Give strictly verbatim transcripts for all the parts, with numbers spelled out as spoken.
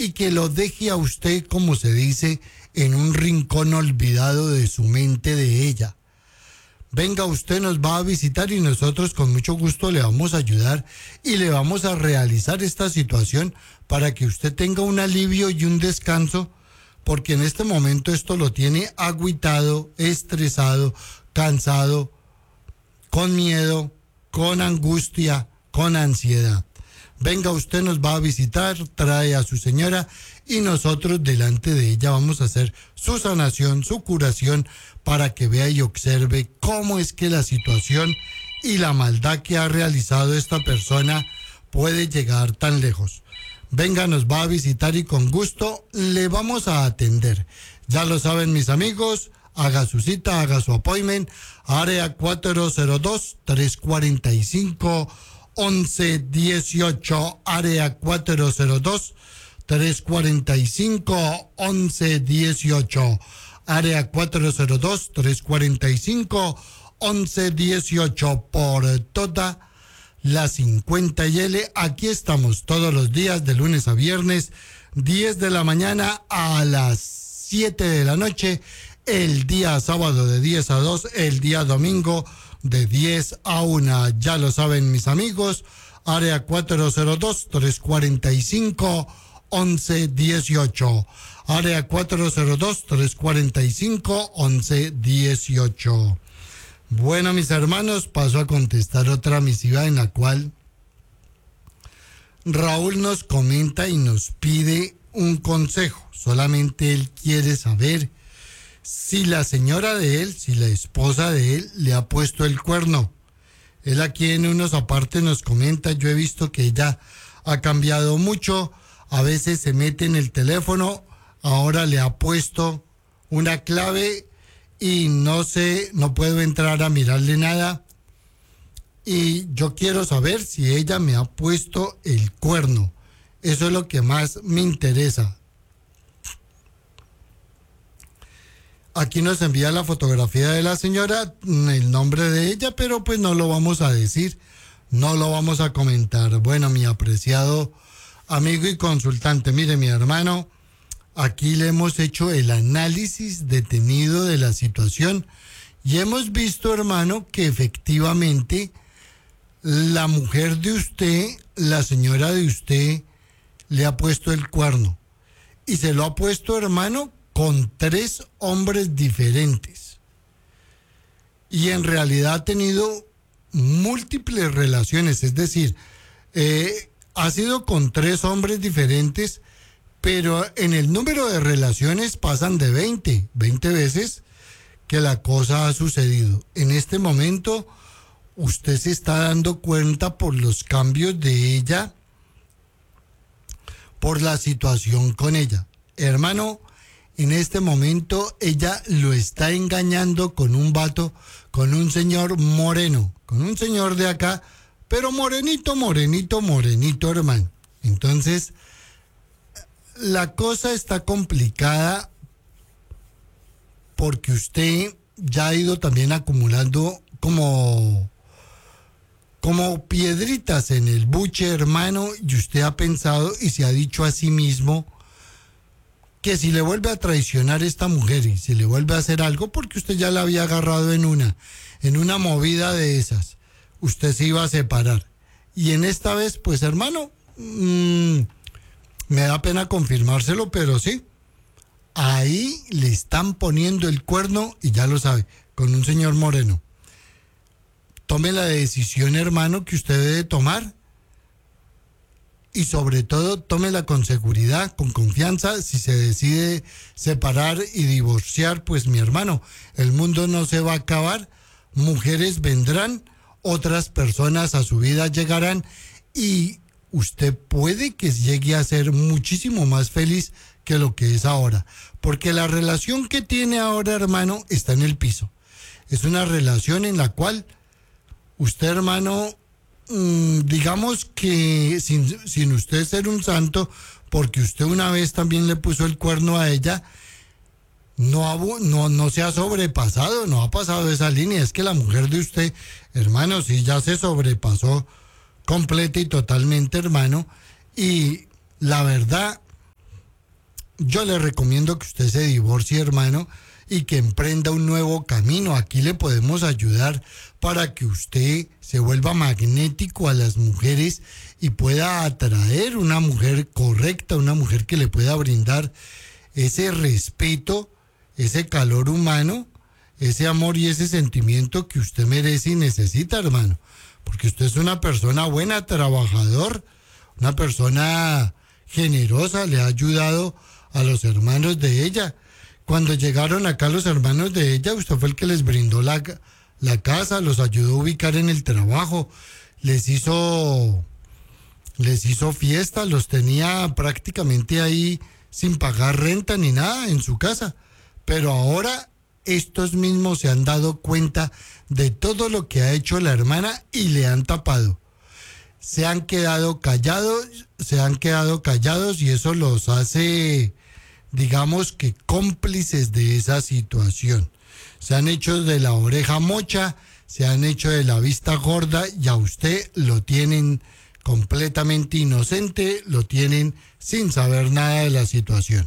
y que lo deje a usted, como se dice, en un rincón olvidado de su mente de ella. Venga, usted nos va a visitar y nosotros con mucho gusto le vamos a ayudar y le vamos a realizar esta situación para que usted tenga un alivio y un descanso, porque en este momento esto lo tiene agüitado, estresado, cansado, con miedo, con angustia, con ansiedad. Venga, usted nos va a visitar, trae a su señora y nosotros delante de ella vamos a hacer su sanación, su curación, para que vea y observe cómo es que la situación y la maldad que ha realizado esta persona puede llegar tan lejos. Venga, nos va a visitar y con gusto le vamos a atender. Ya lo saben mis amigos, haga su cita, haga su appointment, área cuatro cero dos, tres cuatro cinco, once dieciocho, área cuatro cero dos, tres cuatro cinco, once dieciocho. Área cuatro cero dos, tres cuatro cinco, once dieciocho por toda la cincuenta y L. Aquí estamos todos los días de lunes a viernes, diez de la mañana a las siete de la noche, el día sábado de diez a dos, el día domingo de diez a una. Ya lo saben mis amigos, área cuatro cero dos, tres cuatro cinco, once dieciocho. Área cuatro cero dos, tres cuatro cinco, once dieciocho. Bueno, mis hermanos, paso a contestar otra misiva en la cual Raúl nos comenta y nos pide un consejo. Solamente él quiere saber si la señora de él, si la esposa de él le ha puesto el cuerno. Él aquí en unos apartes nos comenta, yo he visto que ella ha cambiado mucho, a veces se mete en el teléfono, ahora le ha puesto una clave y no sé, no puedo entrar a mirarle nada. Y yo quiero saber si ella me ha puesto el cuerno. Eso es lo que más me interesa. Aquí nos envía la fotografía de la señora, el nombre de ella, pero pues no lo vamos a decir, no lo vamos a comentar. Bueno, mi apreciado amigo y consultante, mire mi hermano, aquí le hemos hecho el análisis detenido de la situación y hemos visto, hermano, que efectivamente la mujer de usted, la señora de usted, le ha puesto el cuerno. Y se lo ha puesto, hermano, con tres hombres diferentes. Y en realidad ha tenido múltiples relaciones, es decir, eh, ha sido con tres hombres diferentes, pero en el número de relaciones pasan de veinte, veinte veces que la cosa ha sucedido. En este momento, usted se está dando cuenta por los cambios de ella, por la situación con ella. Hermano, en este momento ella lo está engañando con un vato, con un señor moreno, con un señor de acá, pero morenito, morenito, morenito, hermano. Entonces, la cosa está complicada porque usted ya ha ido también acumulando como, como piedritas en el buche, hermano, y usted ha pensado y se ha dicho a sí mismo que si le vuelve a traicionar esta mujer y si le vuelve a hacer algo, porque usted ya la había agarrado en una, en una movida de esas, usted se iba a separar. Y en esta vez, pues hermano, mmm, me da pena confirmárselo, pero sí, ahí le están poniendo el cuerno y ya lo sabe, con un señor moreno. Tome la decisión, hermano, que usted debe tomar. Y sobre todo, tómela con seguridad, con confianza. Si se decide separar y divorciar, pues mi hermano, el mundo no se va a acabar. Mujeres vendrán, otras personas a su vida llegarán y usted puede que llegue a ser muchísimo más feliz que lo que es ahora. Porque la relación que tiene ahora, hermano, está en el piso. Es una relación en la cual usted, hermano, digamos que sin, sin usted ser un santo, porque usted una vez también le puso el cuerno a ella, no, ha, no, no se ha sobrepasado, no ha pasado esa línea. Es que la mujer de usted, hermano, sí ya se sobrepasó completa y totalmente, hermano, y la verdad, yo le recomiendo que usted se divorcie, hermano, y que emprenda un nuevo camino. Aquí le podemos ayudar para que usted se vuelva magnético a las mujeres y pueda atraer una mujer correcta, una mujer que le pueda brindar ese respeto, ese calor humano, ese amor y ese sentimiento que usted merece y necesita, hermano. Porque usted es una persona buena, trabajador, una persona generosa, le ha ayudado a los hermanos de ella. Cuando llegaron acá los hermanos de ella, usted fue el que les brindó la, la casa, los ayudó a ubicar en el trabajo, les hizo, les hizo fiesta, los tenía prácticamente ahí sin pagar renta ni nada en su casa. Pero ahora estos mismos se han dado cuenta de todo lo que ha hecho la hermana y le han tapado. Se han quedado callados, se han quedado callados y eso los hace, digamos que cómplices de esa situación. Se han hecho de la oreja mocha, se han hecho de la vista gorda y a usted lo tienen completamente inocente, lo tienen sin saber nada de la situación.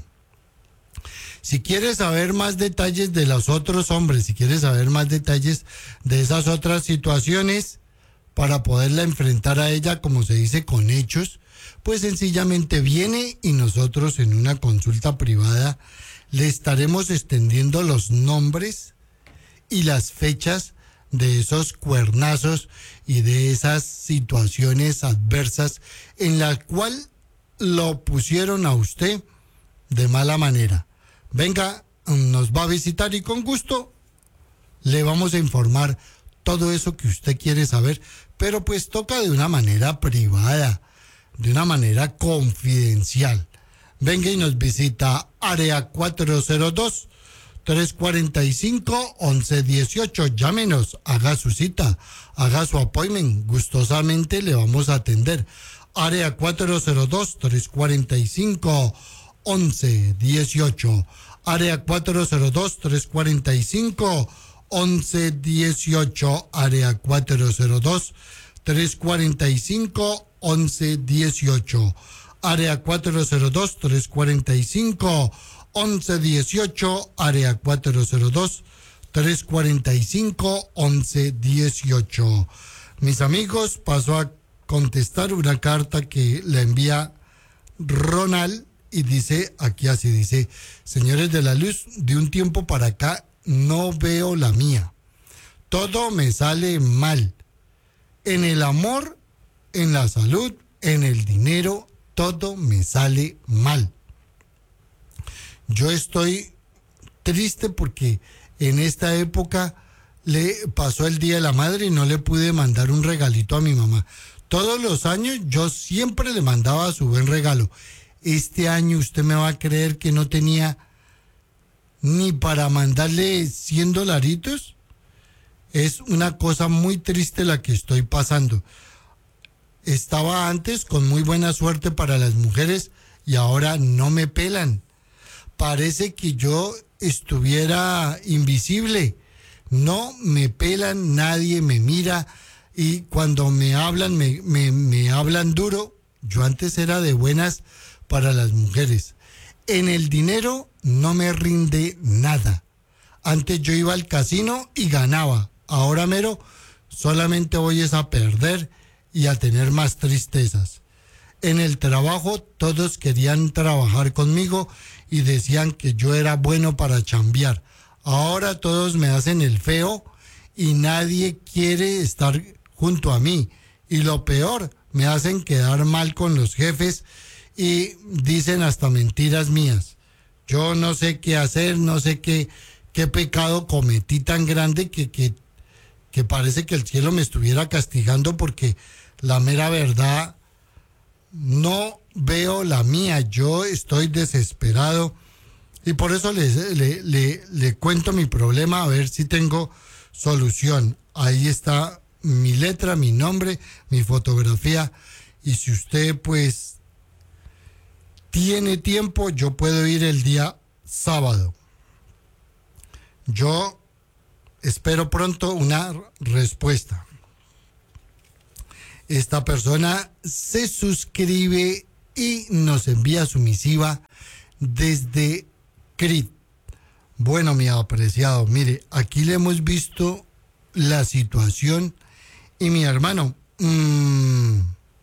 Si quieres saber más detalles de los otros hombres, si quieres saber más detalles de esas otras situaciones para poderla enfrentar a ella, como se dice, con hechos, pues sencillamente viene y nosotros en una consulta privada le estaremos extendiendo los nombres y las fechas de esos cuernazos y de esas situaciones adversas en las cuales lo pusieron a usted de mala manera. Venga, nos va a visitar y con gusto le vamos a informar todo eso que usted quiere saber, pero pues toca de una manera privada, de una manera confidencial. Venga y nos visita área cuatro cero dos, tres cuatro cinco, once dieciocho. Llámenos, haga su cita, haga su appointment. Gustosamente le vamos a atender. Área cuatro cero dos, tres cuatro cinco, once dieciocho. Área cuatro cero dos, tres cuatro cinco, once dieciocho. Área cuatro cero dos, tres cuatro cinco, once dieciocho. Área cuatro cero dos, tres cuatro cinco, once dieciocho. Área cuatro cero dos, tres cuatro cinco, once dieciocho. Mis amigos, paso a contestar una carta que le envía Ronald y dice, aquí así dice: señores de la luz, de un tiempo para acá no veo la mía. Todo me sale mal. En el amor, en la salud, en el dinero, todo me sale mal. Yo estoy triste porque en esta época le pasó el Día de la Madre y no le pude mandar un regalito a mi mamá. Todos los años yo siempre le mandaba su buen regalo. Este año usted me va a creer que no tenía ni para mandarle cien dolaritos. Es una cosa muy triste la que estoy pasando. Estaba antes con muy buena suerte para las mujeres y ahora no me pelan. Parece que yo estuviera invisible. No me pelan, nadie me mira y cuando me hablan, me, me, me hablan duro. Yo antes era de buenas para las mujeres. En el dinero no me rinde nada. Antes yo iba al casino y ganaba. Ahora mero solamente voy es a perder y a tener más tristezas. En el trabajo todos querían trabajar conmigo y decían que yo era bueno para chambear. Ahora todos me hacen el feo y nadie quiere estar junto a mí. Y lo peor, me hacen quedar mal con los jefes y dicen hasta mentiras mías. Yo no sé qué hacer, no sé qué, qué pecado cometí tan grande que, que, que parece que el cielo me estuviera castigando porque la mera verdad no veo la mía. Yo estoy desesperado y por eso le, le, le, le cuento mi problema a ver si tengo solución. Ahí está mi letra, mi nombre, mi fotografía y si usted pues tiene tiempo, yo puedo ir el día sábado. Yo espero pronto una respuesta. Esta persona se suscribe y nos envía su misiva desde Crit. Bueno, mi apreciado, mire, aquí le hemos visto la situación y mi hermano, mmm,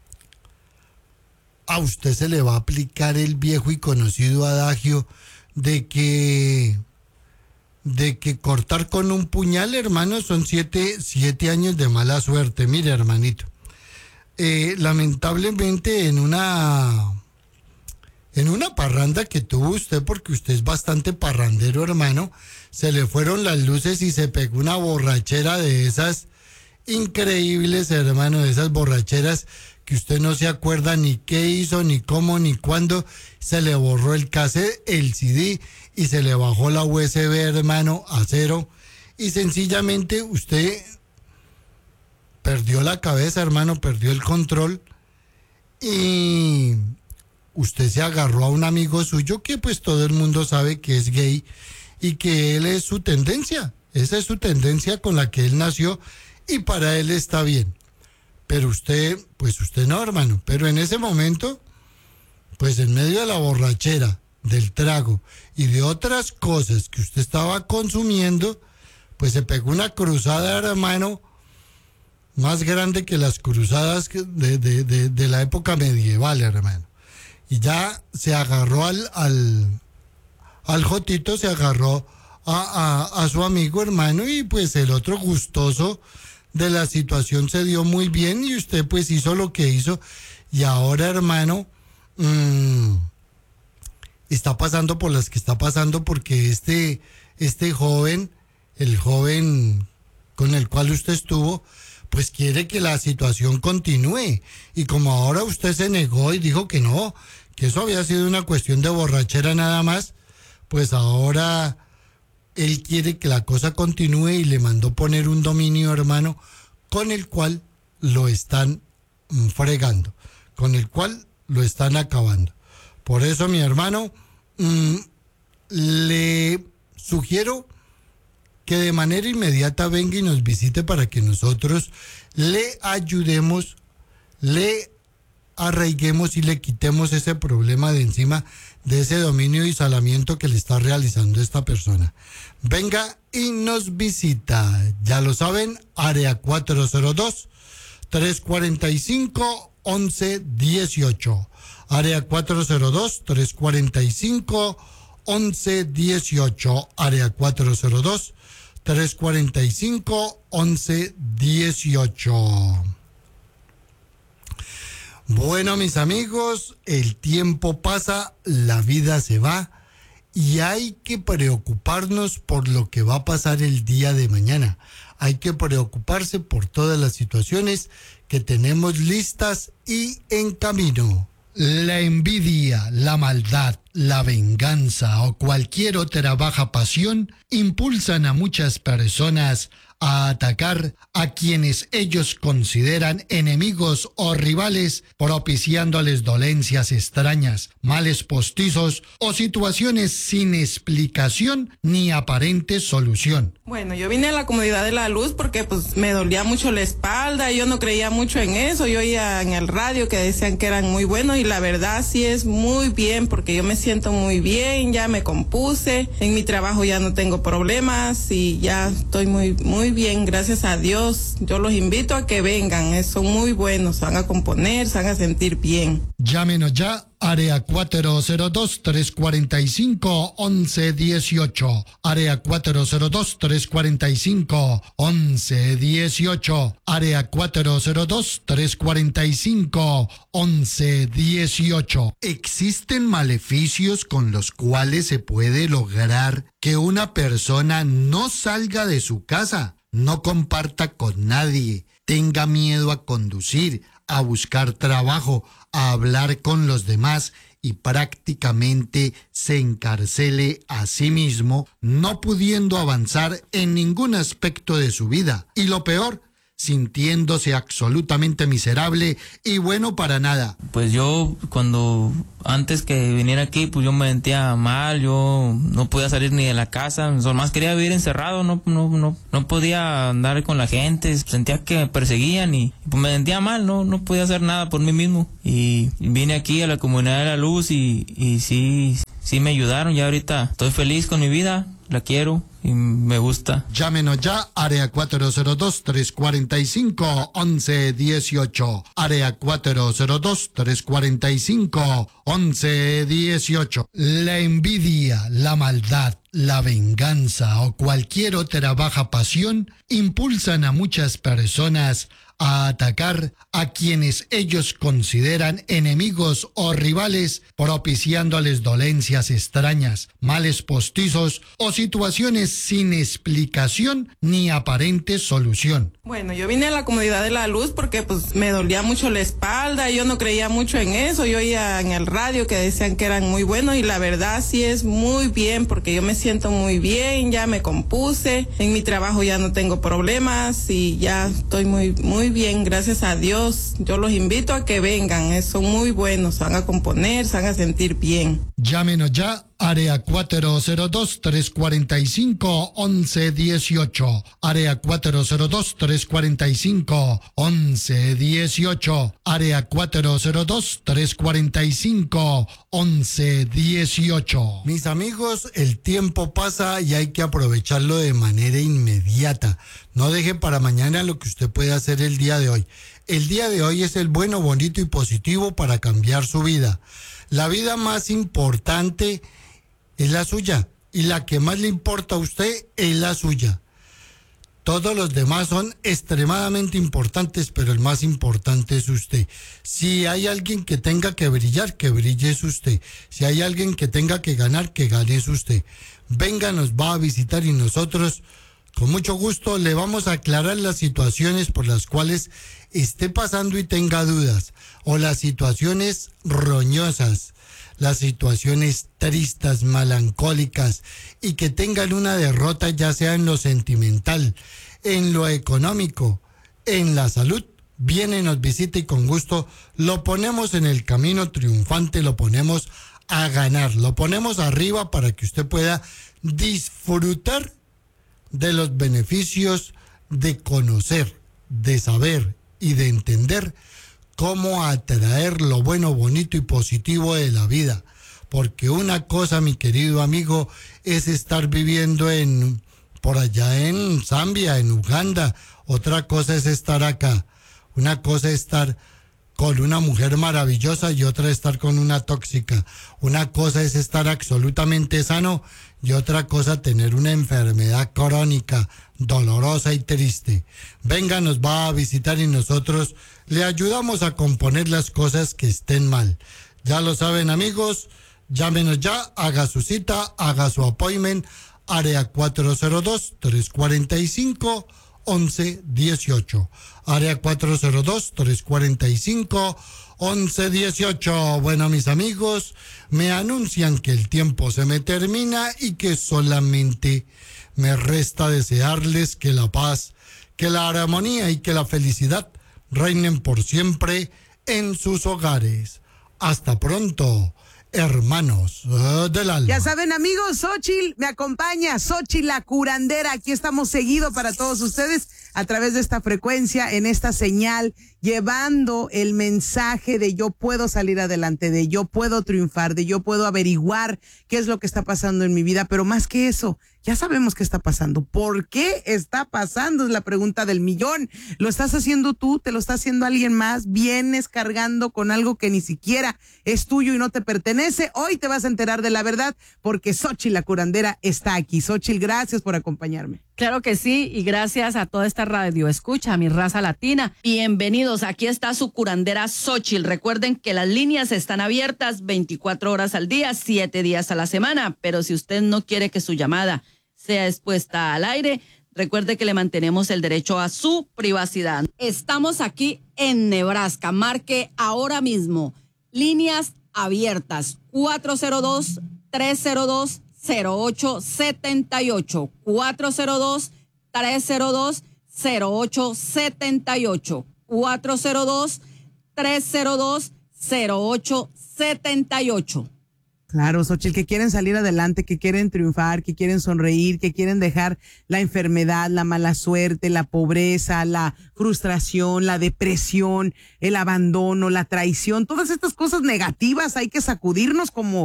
a usted se le va a aplicar el viejo y conocido adagio de que de que cortar con un puñal, hermano, son siete, siete años de mala suerte. Mire, hermanito, eh, lamentablemente en una en una parranda que tuvo usted, porque usted es bastante parrandero, hermano, se le fueron las luces y se pegó una borrachera de esas increíbles, hermano, de esas borracheras que usted no se acuerda ni qué hizo, ni cómo, ni cuándo. Se le borró el cassette, el C D y se le bajó la U S B, hermano, a cero. Y sencillamente usted perdió la cabeza, hermano, perdió el control. Y usted se agarró a un amigo suyo que pues todo el mundo sabe que es gay y que él es su tendencia. Esa es su tendencia con la que él nació y para él está bien. Pero usted, pues usted no, hermano. Pero en ese momento, pues en medio de la borrachera, del trago y de otras cosas que usted estaba consumiendo, pues se pegó una cruzada, hermano, más grande que las cruzadas de, de, de, de la época medieval, hermano. Y ya se agarró al, al, al Jotito, se agarró a, a, a su amigo, hermano, y pues el otro gustoso de la situación se dio muy bien y usted pues hizo lo que hizo y ahora, hermano, mmm, está pasando por las que está pasando porque este, este joven, el joven con el cual usted estuvo, pues quiere que la situación continúe. Y como ahora usted se negó y dijo que no, que eso había sido una cuestión de borrachera nada más, pues ahora él quiere que la cosa continúe y le mandó poner un dominio, hermano, con el cual lo están fregando, con el cual lo están acabando. Por eso, mi hermano, mmm, le sugiero que de manera inmediata venga y nos visite para que nosotros le ayudemos, le arraiguemos y le quitemos ese problema de encima de ese dominio y salamiento que le está realizando esta persona. Venga y nos visita. Ya lo saben, área cuatro cero dos, tres cuatro cinco, once dieciocho. Área cuatro cero dos, tres cuatro cinco, once dieciocho. Área cuatro cero dos, tres cuatro cinco, once dieciocho. Bueno, mis amigos, el tiempo pasa, la vida se va y hay que preocuparnos por lo que va a pasar el día de mañana. Hay que preocuparse por todas las situaciones que tenemos listas y en camino. La envidia, la maldad, la venganza o cualquier otra baja pasión impulsan a muchas personas a atacar a quienes ellos consideran enemigos o rivales, propiciándoles dolencias extrañas, males postizos o situaciones sin explicación ni aparente solución. Bueno, yo vine a la Comunidad de la Luz porque pues me dolía mucho la espalda, yo no creía mucho en eso, yo oía en el radio que decían que eran muy buenos y la verdad sí es muy bien porque yo me siento muy bien, ya me compuse, en mi trabajo ya no tengo problemas y ya estoy muy muy bien, gracias a Dios. Yo los invito a que vengan, son muy buenos, se van a componer, se van a sentir bien. Llámenos ya, área cuatro cero dos, tres cuatro cinco, once dieciocho. Área cuatro cero dos, tres cuatro cinco, once dieciocho. Área cuatro cero dos, tres cuatro cinco, once dieciocho. Existen maleficios con los cuales se puede lograr que una persona no salga de su casa, no comparta con nadie, tenga miedo a conducir, a buscar trabajo, a hablar con los demás y prácticamente se encarcele a sí mismo, no pudiendo avanzar en ningún aspecto de su vida. Y lo peor, sintiéndose absolutamente miserable y bueno para nada. Pues yo cuando antes que viniera aquí, pues yo me sentía mal, yo no podía salir ni de la casa, más quería vivir encerrado, no no no no podía andar con la gente, sentía que me perseguían y pues me sentía mal, no no podía hacer nada por mí mismo y vine aquí a la Comunidad de la Luz y y sí sí me ayudaron. Ya ahorita estoy feliz con mi vida, la quiero y me gusta. Llámenos ya, área cuatro cero dos, tres cuatro cinco, once dieciocho. Área cuatro cero dos, tres cuatro cinco, once dieciocho. La envidia, la maldad, la venganza o cualquier otra baja pasión impulsan a muchas personas a atacar a quienes ellos consideran enemigos o rivales, propiciándoles dolencias extrañas, males postizos o situaciones sin explicación ni aparente solución. Bueno, yo vine a la Comunidad de la Luz porque pues me dolía mucho la espalda, yo no creía mucho en eso, yo oía en el radio que decían que eran muy buenos y la verdad sí es muy bien porque yo me siento muy bien, ya me compuse, en mi trabajo ya no tengo problemas y ya estoy muy muy bien, gracias a Dios. Yo los invito a que vengan, son muy buenos, se van a componer, se van a sentir bien. Llámenos ya, área cuatro cero dos, tres cuatro cinco, once dieciocho. Área cuatro cero dos, tres cuatro cinco, once dieciocho. Área cuatro cero dos, tres cuatro cinco, once dieciocho. Mis amigos, el tiempo pasa y hay que aprovecharlo de manera inmediata. No deje para mañana lo que usted puede hacer el día de hoy. El día de hoy es el bueno, bonito y positivo para cambiar su vida. La vida más importante es la suya y la que más le importa a usted es la suya. Todos los demás son extremadamente importantes, pero el más importante es usted. Si hay alguien que tenga que brillar, que brille es usted. Si hay alguien que tenga que ganar, que gane es usted. Venga, nos va a visitar y nosotros con mucho gusto le vamos a aclarar las situaciones por las cuales esté pasando y tenga dudas, o las situaciones roñosas, las situaciones tristes, melancólicas, y que tengan una derrota ya sea en lo sentimental, en lo económico, en la salud. Viene, nos visita y con gusto lo ponemos en el camino triunfante, lo ponemos a ganar, lo ponemos arriba para que usted pueda disfrutar de los beneficios de conocer, de saber y de entender cómo atraer lo bueno, bonito y positivo de la vida. Porque una cosa, mi querido amigo, es estar viviendo en por allá en Zambia, en Uganda. Otra cosa es estar acá. Una cosa es estar con una mujer maravillosa y otra estar con una tóxica. Una cosa es estar absolutamente sano y otra cosa tener una enfermedad crónica, dolorosa y triste. Venga, nos va a visitar y nosotros le ayudamos a componer las cosas que estén mal. Ya lo saben, amigos, llámenos ya, haga su cita, haga su appointment, área cuatro cero dos, tres cuatro cinco, once dieciocho. Área cuatro cero dos, tres cuatro cinco, once dieciocho. Bueno, mis amigos, me anuncian que el tiempo se me termina y que solamente me resta desearles que la paz, que la armonía y que la felicidad reinen por siempre en sus hogares. Hasta pronto, hermanos uh, del alma. Ya saben, amigos, Xóchitl me acompaña, Xóchitl la curandera. Aquí estamos seguido para todos ustedes a través de esta frecuencia, en esta señal, llevando el mensaje de yo puedo salir adelante, de yo puedo triunfar, de yo puedo averiguar qué es lo que está pasando en mi vida, pero más que eso, ya sabemos qué está pasando. ¿Por qué está pasando? Es la pregunta del millón. ¿Lo estás haciendo tú? ¿Te lo está haciendo alguien más? ¿Vienes cargando con algo que ni siquiera es tuyo y no te pertenece? Hoy te vas a enterar de la verdad porque Xóchitl la curandera está aquí. Xóchitl, gracias por acompañarme. Claro que sí, y gracias a toda esta radio escucha, a mi raza latina. Bienvenidos, aquí está su curandera Xóchitl. Recuerden que las líneas están abiertas veinticuatro horas al día, siete días a la semana, pero si usted no quiere que su llamada sea expuesta al aire, recuerde que le mantenemos el derecho a su privacidad. Estamos aquí en Nebraska, marque ahora mismo, líneas abiertas, cuatro cero dos, tres cero dos, cero ocho siete ocho, cuatro cero dos, tres cero dos, cero ocho siete ocho, cuatro cero dos, tres cero dos, cero ocho siete ocho. Claro, Xóchitl, que quieren salir adelante, que quieren triunfar, que quieren sonreír, que quieren dejar la enfermedad, la mala suerte, la pobreza, la frustración, la depresión, el abandono, la traición, todas estas cosas negativas hay que sacudirnos como,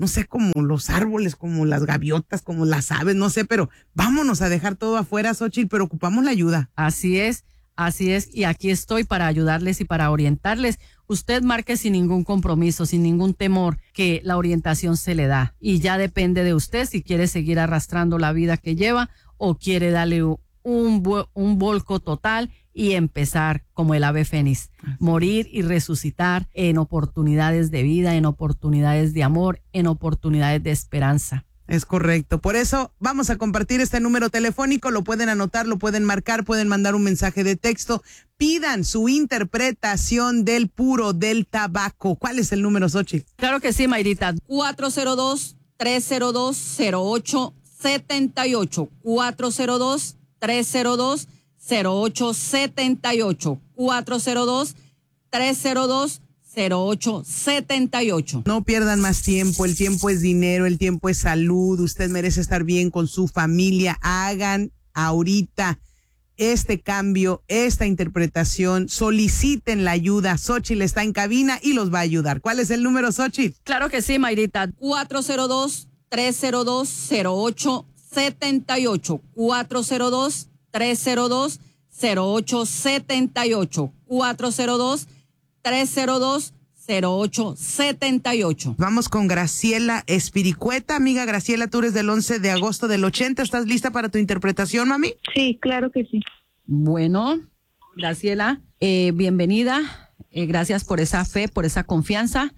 no sé, como los árboles, como las gaviotas, como las aves, no sé, pero vámonos a dejar todo afuera, Xochitl, pero ocupamos la ayuda. Así es, así es, y aquí estoy para ayudarles y para orientarles. Usted marque sin ningún compromiso, sin ningún temor, que la orientación se le da. Y ya depende de usted si quiere seguir arrastrando la vida que lleva o quiere darle un, un volco total y empezar como el ave fénix, morir y resucitar en oportunidades de vida, en oportunidades de amor, en oportunidades de esperanza. Es correcto. Por eso vamos a compartir este número telefónico. Lo pueden anotar, lo pueden marcar, pueden mandar un mensaje de texto. Pidan su interpretación del puro del tabaco. ¿Cuál es el número, Xochitl? Claro que sí, Mayrita. cuatro cero dos, tres cero dos, cero ocho siete ocho. cuatro cero dos, tres cero dos, cero ocho siete ocho. cuatro cero dos, tres cero dos, cero ocho siete ocho. No pierdan más tiempo, el tiempo es dinero, el tiempo es salud, usted merece estar bien con su familia. Hagan ahorita este cambio, esta interpretación, soliciten la ayuda. Xochitl está en cabina y los va a ayudar. ¿Cuál es el número, Xochitl? Claro que sí, Mayrita. cuatro cero dos, tres cero dos, cero ocho siete ocho. cuatro cero dos, tres cero dos, cero ocho siete ocho. cuatro cero dos, tres cero dos, cero ocho siete ocho. Vamos con Graciela Espiricueta. Amiga Graciela, tú eres del once de agosto del ochenta. ¿Estás lista para tu interpretación, mami? Sí, claro que sí. Bueno, Graciela, eh, bienvenida. Eh, gracias por esa fe, por esa confianza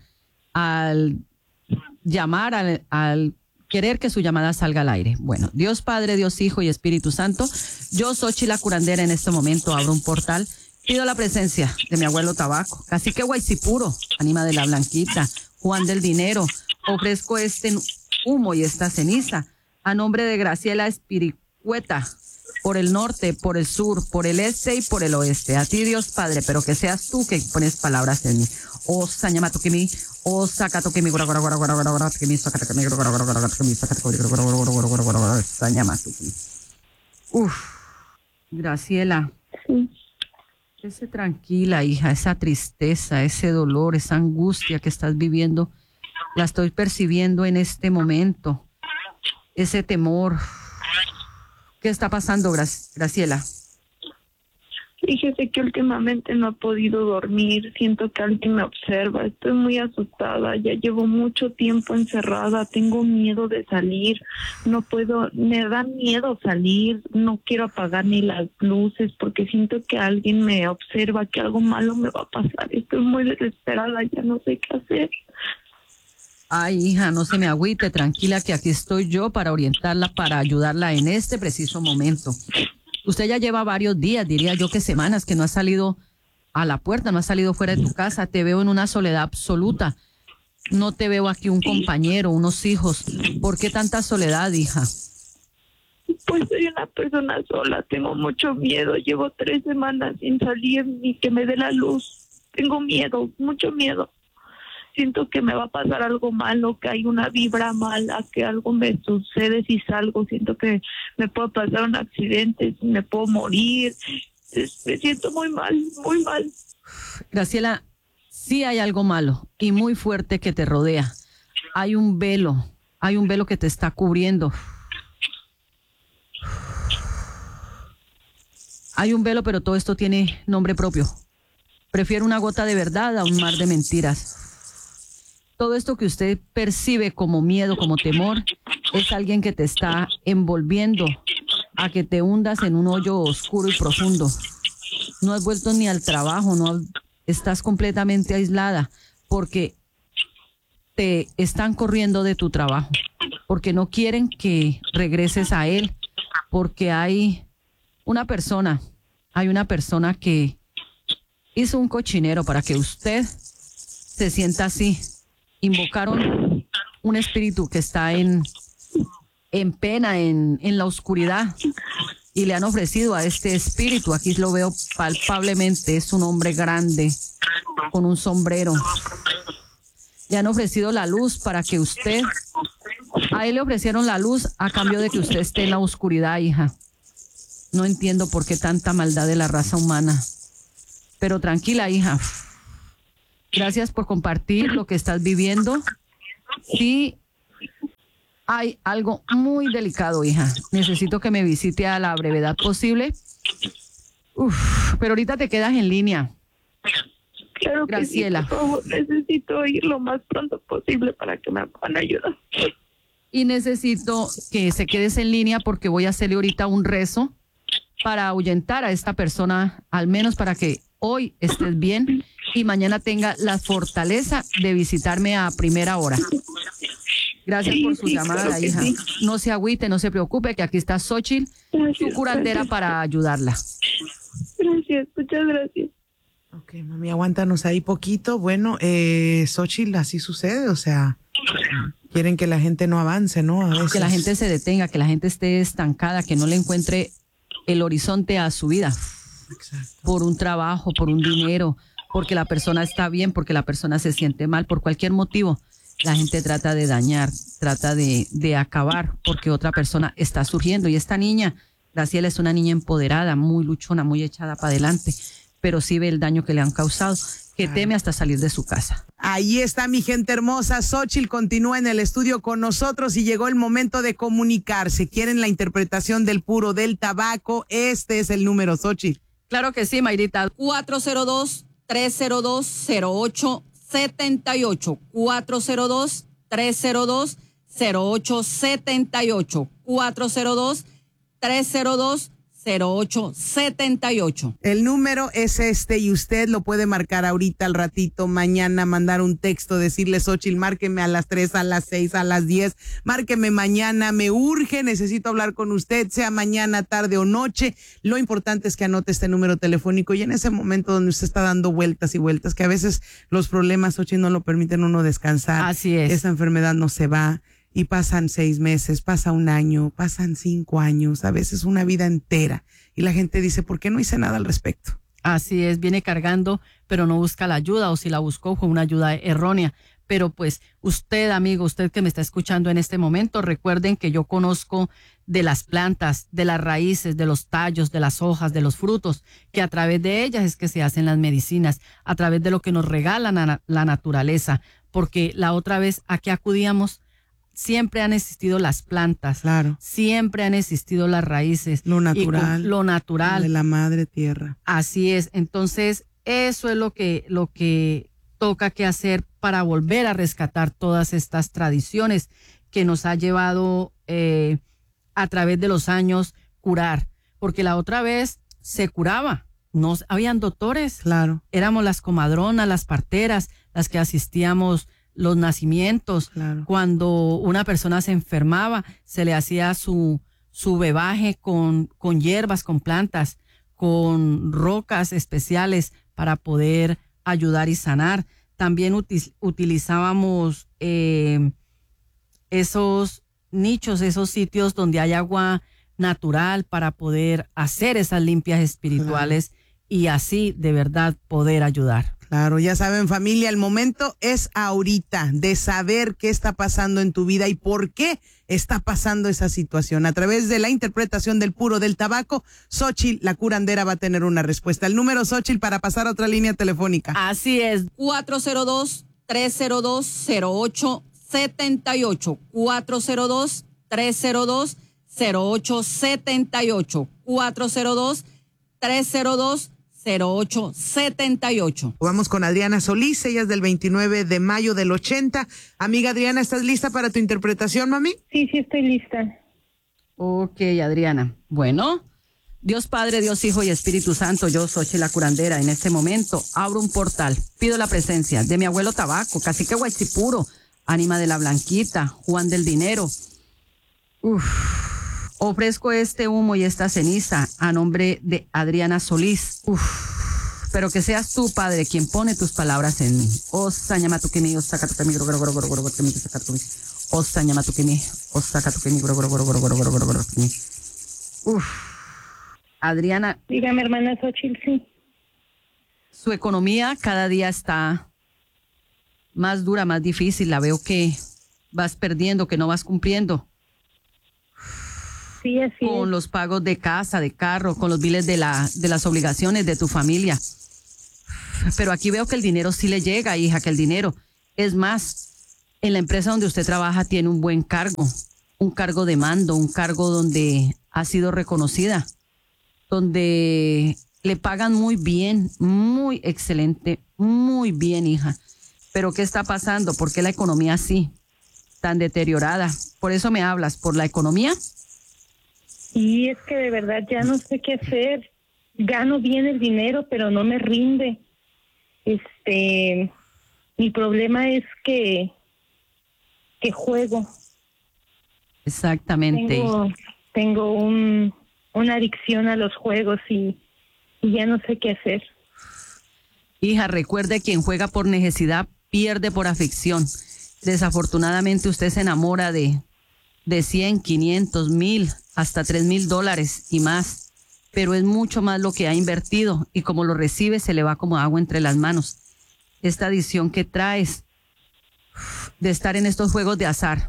al llamar, al, al querer que su llamada salga al aire. Bueno, Dios Padre, Dios Hijo y Espíritu Santo, yo, Xochitl la curandera, en este momento abro un portal. Pido la presencia de mi abuelo Tabaco, Cacique Guaycipuro, Ánima de la Blanquita, Juan del Dinero. Ofrezco este humo y esta ceniza a nombre de Graciela Espiricueta, por el norte, por el sur, por el este y por el oeste. A ti, Dios Padre, pero que seas tú que pones palabras en mí. O sañamato que mi, o sacato que mi, gora gora gora gora gora gora que mi, sacato que mi, gora gora gora gora que mi, sacato que mi, gora gora gora gora gora gora sañamato que mi. Uf, Graciela. Sí. Ese tranquila, hija, esa tristeza, ese dolor, esa angustia que estás viviendo, la estoy percibiendo en este momento. Ese temor. ¿Qué está pasando, Gra- Graciela? Fíjese que últimamente no he podido dormir, siento que alguien me observa, estoy muy asustada, ya llevo mucho tiempo encerrada, tengo miedo de salir, no puedo, me da miedo salir, no quiero apagar ni las luces porque siento que alguien me observa, que algo malo me va a pasar, estoy muy desesperada, ya no sé qué hacer. Ay, hija, no se me agüite, tranquila, que aquí estoy yo para orientarla, para ayudarla en este preciso momento. Usted ya lleva varios días, diría yo que semanas, que no ha salido a la puerta, no ha salido fuera de tu casa. Te veo en una soledad absoluta. No te veo aquí un compañero, unos hijos. ¿Por qué tanta soledad, hija? Pues soy una persona sola, tengo mucho miedo, llevo tres semanas sin salir ni que me dé la luz. Tengo miedo, mucho miedo. Siento que me va a pasar algo malo, que hay una vibra mala, que algo me sucede si salgo. Siento que me puede pasar un accidente, me puedo morir. Me siento muy mal, muy mal. Graciela, sí hay algo malo y muy fuerte que te rodea. Hay un velo, hay un velo que te está cubriendo. Hay un velo, pero todo esto tiene nombre propio. Prefiero una gota de verdad a un mar de mentiras. Todo esto que usted percibe como miedo, como temor, es alguien que te está envolviendo a que te hundas en un hoyo oscuro y profundo. No has vuelto ni al trabajo, no estás completamente aislada porque te están corriendo de tu trabajo, porque no quieren que regreses a él, porque hay una persona, hay una persona que hizo un cochinero para que usted se sienta así. Invocaron un espíritu que está en, en pena, en, en la oscuridad, y le han ofrecido a este espíritu, aquí lo veo palpablemente, es un hombre grande con un sombrero. Le han ofrecido la luz para que usted, a él le ofrecieron la luz a cambio de que usted esté en la oscuridad, hija. No entiendo por qué tanta maldad de la raza humana, pero tranquila, hija. Gracias por compartir lo que estás viviendo. Sí, hay algo muy delicado, hija. Necesito que me visite a la brevedad posible. Uf, pero ahorita te quedas en línea. Claro que Graciela. sí, por favor, necesito ir lo más pronto posible para que me puedan ayudar. Y necesito que se quedes en línea porque voy a hacerle ahorita un rezo para ahuyentar a esta persona, al menos para que hoy estés bien y mañana tenga la fortaleza de visitarme a primera hora. Gracias Sí, por su sí, llamada, claro que hija. sí. No se agüite, no se preocupe, que aquí está Xochitl, su Gracias, curandera, gracias. para ayudarla. Gracias, muchas gracias. Ok, mami, aguántanos ahí poquito. Bueno, eh, Xochitl, así sucede, o sea, quieren que la gente no avance, ¿no? A veces. Que la gente se detenga, que la gente esté estancada, que no le encuentre el horizonte a su vida. Exacto. Por un trabajo, por un dinero, porque la persona está bien, porque la persona se siente mal, por cualquier motivo. La gente trata de dañar, trata de, de acabar, porque otra persona está surgiendo. Y esta niña, Graciela, es una niña empoderada, muy luchona, muy echada para adelante, pero sí ve el daño que le han causado, que Claro. teme hasta salir de su casa. Ahí está mi gente hermosa. Xochitl continúa en el estudio con nosotros y llegó el momento de comunicarse. ¿Quieren la interpretación del puro del tabaco? Este es el número, Xochitl. Claro que sí, Mayrita. cuatro cero dos, tres cero dos, cero ocho siete ocho. cuatro cero dos, tres cero dos, cero ocho siete ocho. cuatro cero dos, tres cero dos, cero ocho siete ocho. El número es este y usted lo puede marcar ahorita, al ratito, mañana, mandar un texto, decirle, Xochitl, márqueme a las tres, a las seis, a las diez, márqueme mañana, me urge, necesito hablar con usted, sea mañana, tarde o noche. Lo importante es que anote este número telefónico y en ese momento donde usted está dando vueltas y vueltas, que a veces los problemas, Xochitl, no lo permiten uno descansar. Así es. Esa enfermedad no se va. Y pasan seis meses, pasa un año, pasan cinco años, a veces una vida entera. Y la gente dice, ¿por qué no hice nada al respecto? Así es, viene cargando, pero no busca la ayuda, o si la buscó fue una ayuda errónea. Pero pues usted, amigo, usted que me está escuchando en este momento, recuerden que yo conozco de las plantas, de las raíces, de los tallos, de las hojas, de los frutos, que a través de ellas es que se hacen las medicinas, a través de lo que nos regala la, la naturaleza. Porque la otra vez a qué acudíamos, siempre han existido las plantas, Claro. siempre han existido las raíces. Lo y natural. con lo natural. De la madre tierra. Así es. Entonces, eso es lo que, lo que toca que hacer para volver a rescatar todas estas tradiciones que nos ha llevado eh, a través de los años curar. Porque la otra vez se curaba, no habían doctores. Claro. Éramos las comadronas, las parteras, las que asistíamos los nacimientos. Claro. Cuando una persona se enfermaba, se le hacía su, su bebaje con, con hierbas, con plantas, con rocas especiales para poder ayudar y sanar. También util, utilizábamos eh, esos nichos, esos sitios donde hay agua natural para poder hacer esas limpias espirituales. Claro. Y así de verdad poder ayudar. Claro, ya saben, familia, el momento es ahorita de saber qué está pasando en tu vida y por qué está pasando esa situación. A través de la interpretación del puro del tabaco, Xochitl, la curandera, va a tener una respuesta. El número, Xochitl, para pasar a otra línea telefónica. Así es, cuatro cero dos, tres cero dos, cero ocho siete ocho. cuatro cero dos, tres cero dos, cero ocho siete ocho. cuatro cero dos, tres cero dos, cero ocho siete ocho. Vamos con Adriana Solís, ella es del veintinueve de mayo del ochenta. Amiga Adriana, ¿estás lista para tu interpretación, mami? Sí, sí, estoy lista. Ok, Adriana. Bueno, Dios Padre, Dios Hijo y Espíritu Santo, yo soy la curandera. En este momento abro un portal, pido la presencia de mi abuelo Tabaco, cacique Huaychipuro, ánima de la Blanquita, Juan del Dinero. Uf. Ofrezco este humo y esta ceniza a nombre de Adriana Solís. Uf, pero que seas tú, Padre, quien pone tus palabras en mí. Osa ñamatukini, osa katukemi, goro goro goro goro goro goro goro. Osa ñamatukini, osa katukemi, goro goro goro goro goro goro goro goro. Uf, Adriana. Dígame, hermana Xochitl, sí. Su economía cada día está más dura, más difícil. La veo que vas perdiendo, que no vas cumpliendo. Sí, así con es. los pagos de casa, de carro, con los biles de la de las obligaciones de tu familia. Pero aquí veo que el dinero sí le llega, hija, que el dinero. Es más, en la empresa donde usted trabaja tiene un buen cargo. un cargo de mando, un cargo donde ha sido reconocida, donde le pagan muy bien, muy excelente, muy bien, hija. Pero ¿qué está pasando? ¿Por qué la economía así, tan deteriorada? ¿Por eso me hablas? ¿Por la economía? Y es que de verdad ya no sé qué hacer. Gano bien el dinero, pero no me rinde. Este, mi problema es que, que juego. Exactamente. Tengo, tengo un, una adicción a los juegos y, y ya no sé qué hacer. Hija, recuerde, quien juega por necesidad pierde por afección. Desafortunadamente usted se enamora de, de cien, quinientos, mil, hasta tres mil dólares y más. Pero es mucho más lo que ha invertido y como lo recibe se le va como agua entre las manos. Esta adicción que traes de estar en estos juegos de azar.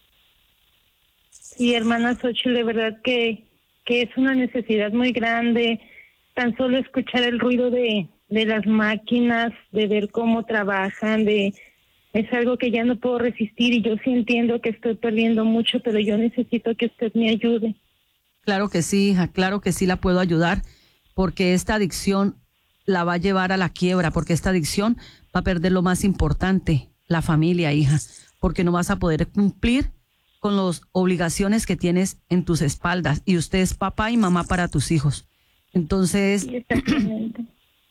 Sí, hermana Xochitl, de verdad que, que es una necesidad muy grande. Tan solo escuchar el ruido de, de las máquinas, de ver cómo trabajan, de es algo que ya no puedo resistir y yo sí entiendo que estoy perdiendo mucho, pero yo necesito que usted me ayude. Claro que sí, hija, claro que sí la puedo ayudar, porque esta adicción la va a llevar a la quiebra, porque esta adicción va a perder lo más importante, la familia, hija, porque no vas a poder cumplir con las obligaciones que tienes en tus espaldas, y usted es papá y mamá para tus hijos. Entonces, Sí, exactamente.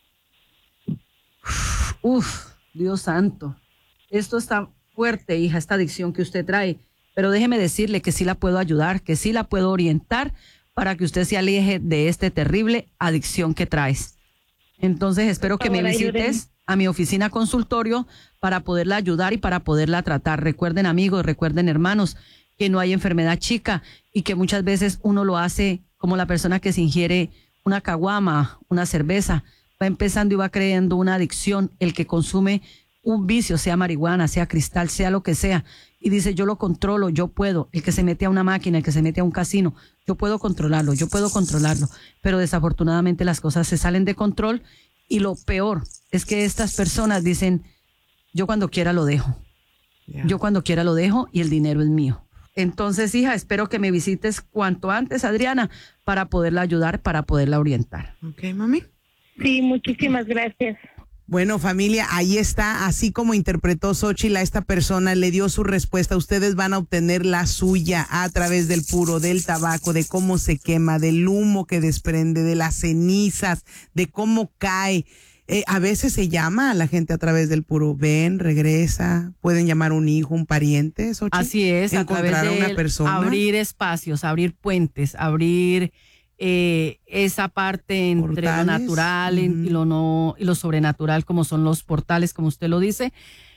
Uf, Dios santo, esto está fuerte, hija, esta adicción que usted trae. Pero déjeme decirle que sí la puedo ayudar, que sí la puedo orientar para que usted se aleje de esta terrible adicción que traes. Entonces espero que me visites a mi oficina consultorio para poderla ayudar y para poderla tratar. Recuerden, amigos, recuerden, hermanos, que no hay enfermedad chica y que muchas veces uno lo hace como la persona que se ingiere una caguama, una cerveza, va empezando y va creyendo una adicción, el que consume un vicio, sea marihuana, sea cristal, sea lo que sea, y dice yo lo controlo, yo puedo, el que se mete a una máquina, el que se mete a un casino, yo puedo controlarlo, yo puedo controlarlo, pero desafortunadamente las cosas se salen de control y lo peor es que estas personas dicen yo cuando quiera lo dejo, yeah. yo cuando quiera lo dejo y el dinero es mío. Entonces, hija, espero que me visites cuanto antes, Adriana, para poderla ayudar, para poderla orientar. Ok, mami. Sí, muchísimas gracias. Bueno, familia, ahí está, así como interpretó Xochitl a esta persona, le dio su respuesta. Ustedes van a obtener la suya a través del puro, del tabaco, de cómo se quema, del humo que desprende, de las cenizas, de cómo cae. Eh, a veces se llama a la gente a través del puro. Ven, regresa, pueden llamar a un hijo, un pariente, Xochitl. Así es, a través de una persona. Abrir espacios, abrir puentes, abrir eh, esa parte entre portales, lo natural uh-huh. y lo no y lo sobrenatural, como son los portales, como usted lo dice,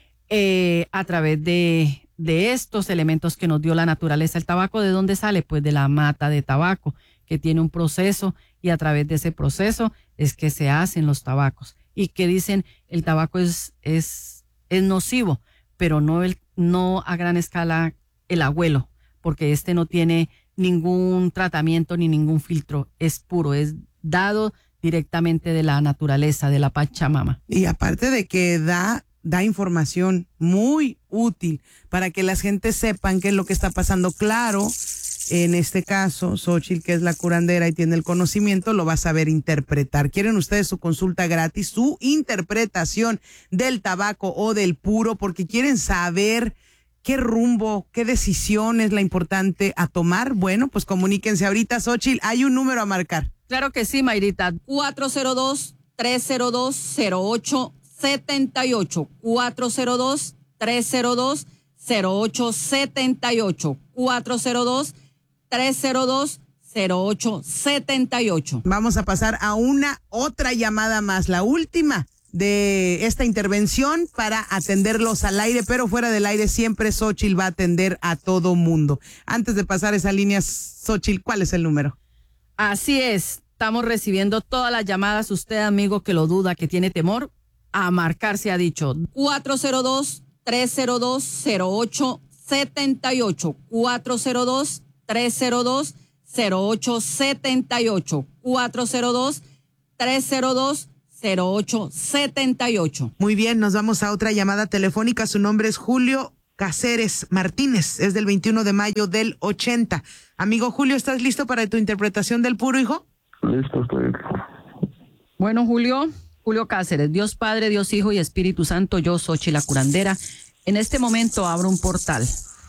eh, a través de, de estos elementos que nos dio la naturaleza. ¿El tabaco de dónde sale? Pues de la mata de tabaco, que tiene un proceso, y a través de ese proceso es que se hacen los tabacos. Y que dicen el tabaco es, es, es nocivo, pero no, el, no a gran escala el abuelo, porque este no tiene ningún tratamiento ni ningún filtro, es puro, es dado directamente de la naturaleza, de la Pachamama. Y aparte de que da, da información muy útil para que la gente sepan qué es lo que está pasando. Claro, en este caso, Xochitl, que es la curandera y tiene el conocimiento, lo va a saber interpretar. ¿Quieren ustedes su consulta gratis, su interpretación del tabaco o del puro? Porque quieren saber qué rumbo, qué decisión es la importante a tomar. Bueno, pues comuníquense ahorita, Xochitl. Hay un número a marcar. Claro que sí, Mayrita. cuatro cero dos, tres cero dos, cero ocho siete ocho. cuatro cero dos, tres cero dos, cero ocho siete ocho. cuatro cero dos, tres cero dos, cero ocho siete ocho. Vamos a pasar a una otra llamada más, la última de esta intervención para atenderlos al aire, pero fuera del aire siempre Xochitl va a atender a todo mundo. Antes de pasar esa línea, Xochitl, ¿cuál es el número? Así es, estamos recibiendo todas las llamadas. Usted, amigo, que lo duda, que tiene temor, a marcar se ha dicho. cuatro cero dos, tres cero dos, cero ocho siete ocho. cuatro cero dos, tres cero dos, cero ocho siete ocho. cuatro cero dos, tres cero dos, cero ocho siete ocho. Muy bien, nos vamos a otra llamada telefónica. Su nombre es Julio. Cáceres Martínez, es del veintiuno de mayo del ochenta. Amigo Julio, ¿estás listo para tu interpretación del puro, hijo? Listo, estoy listo. Bueno, Julio, Julio Cáceres, Dios Padre, Dios Hijo y Espíritu Santo, yo, Xochitl la curandera, en este momento abro un portal.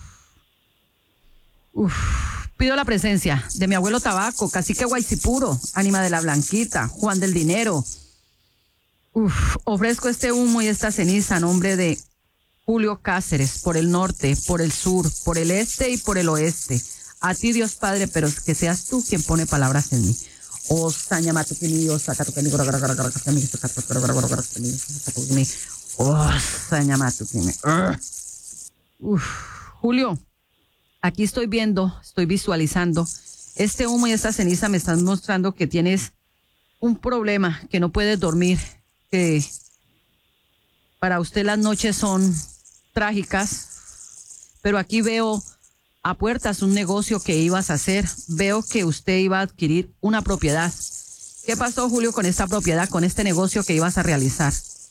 Uf, pido la presencia de mi abuelo Tabaco, cacique Guaycipuro, ánima de la Blanquita, Juan del Dinero. Uf, ofrezco este humo y esta ceniza a nombre de Julio Cáceres, por el norte, por el sur, por el este y por el oeste. A ti, Dios Padre, pero que seas tú quien pone palabras en mí. Oh, sañamatu que mi Dios, saca tu que mi gora gora gora gora que mi saca tu gora gora gora que mi saca tu mi. Oh, sañamatu que mi. Uf, Julio, aquí estoy viendo, estoy visualizando. Este humo y esta ceniza me están mostrando que tienes un problema, que no puedes dormir, que para usted las noches son trágicas, pero aquí veo a puertas un negocio que ibas a hacer. Veo que usted iba a adquirir una propiedad. ¿Qué pasó, Julio, con esta propiedad, con este negocio que ibas a realizar?